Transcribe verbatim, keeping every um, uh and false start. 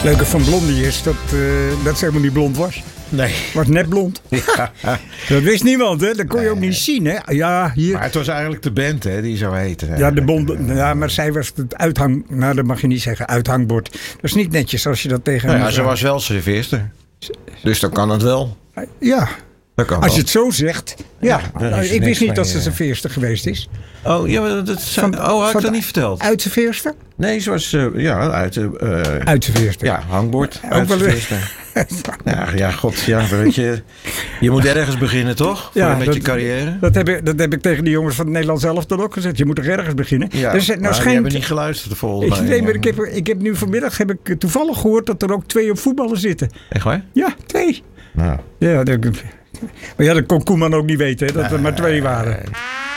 leuke van Blondie is dat, uh, dat ze helemaal niet blond was. Nee. Was net blond. Ja. Dat wist niemand, hè? Dat kon je nee. ook niet zien, hè? Ja, hier. Maar het was eigenlijk de band, hè, die zo heette. Ja, de bond, ja, maar zij was het uithang... Nou, dat mag je niet zeggen, uithangbord. Dat is niet netjes als je dat tegen... Nou ja, ze was wel serveerster. Dus dan kan het wel. Ja. Dat kan als wel. je het zo zegt. Ja, Ja, nou, ik wist niet van dat ze je- zijn veerster geweest is. Oh, ja, maar dat zijn, Van- oh, had ik van- dat niet verteld? Uit zijn veerster? Nee, ze was, uh, ja, uit de... Uh, Uit zijn veerster. Ja, hangbord. Ook Uit wel de weer- veerster. Ja, ja, god, ja, weet je. Je moet ergens beginnen, toch? Voor Ja, met dat- je carrière. Dat heb, ik, dat heb ik tegen die jongens van het Nederlands zelf dan ook gezegd. Je moet er ergens beginnen. Ja, dus, nou maar die schijnt, hebben niet geluisterd, volgens mij. ik, nee, maar ik, heb, ik heb nu vanmiddag heb ik toevallig gehoord dat er ook twee op voetballen zitten. Echt waar? Ja, twee. Nou. Ja, dat, maar ja, dat kon Koeman ook niet weten, hè, dat er maar twee waren.